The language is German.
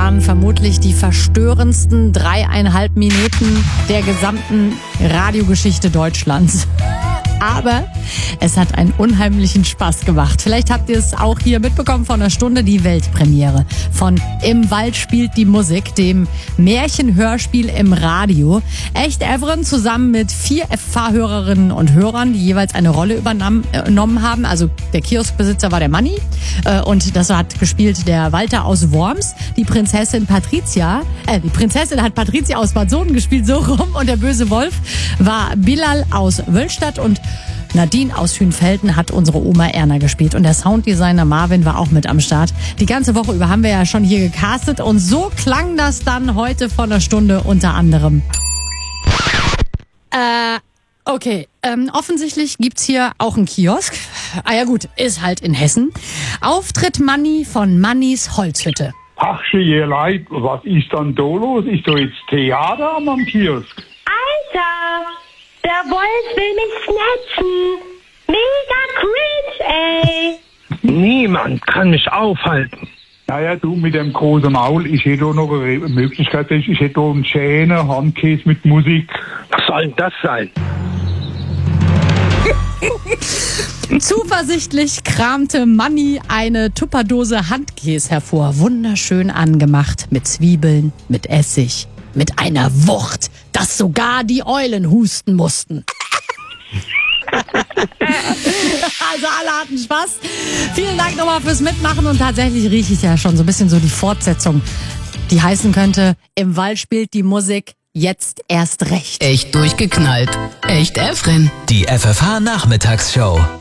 waren vermutlich die verstörendsten 3,5 Minuten der gesamten Radiogeschichte Deutschlands. Aber es hat einen unheimlichen Spaß gemacht. Vielleicht habt ihr es auch hier mitbekommen von einer Stunde, die Weltpremiere von Im Wald spielt die Musik, dem Märchenhörspiel im Radio. Echt Evren zusammen mit 4 FFH-Hörerinnen und Hörern, die jeweils eine Rolle übernommen haben. Also der Kioskbesitzer war der Manni und das hat gespielt der Walter aus Worms. Die Prinzessin hat Patricia aus Bad Soden gespielt, so rum. Und der böse Wolf war Bilal aus Wöllstadt und Nadine aus Hünfelden hat unsere Oma Erna gespielt. Und der Sounddesigner Marvin war auch mit am Start. Die ganze Woche über haben wir ja schon hier gecastet. Und so klang das dann heute von einer Stunde unter anderem. Okay. Offensichtlich gibt's hier auch einen Kiosk. Ah ja gut, ist halt in Hessen. Auftritt Manni von Mannis Holzhütte. Ach, je leid, was ist dann da los? Ist da jetzt Theater am Kiosk? Alter, der Wolf will mich snatchen. Mega cringe, ey. Niemand kann mich aufhalten. Naja, du mit dem großen Maul, ich hätte auch noch eine Möglichkeit, ich hätte auch einen schönen Handkäse mit Musik. Was soll denn das sein? Zuversichtlich kramte Manni eine Tupperdose Handkäse hervor. Wunderschön angemacht mit Zwiebeln, mit Essig, mit einer Wucht, dass sogar die Eulen husten mussten. Also alle hatten Spaß. Vielen Dank nochmal fürs Mitmachen und tatsächlich rieche ich ja schon so ein bisschen so die Fortsetzung, die heißen könnte, Im Wald spielt die Musik, jetzt erst recht. Echt durchgeknallt. Echt Evren. Die FFH-Nachmittagsshow.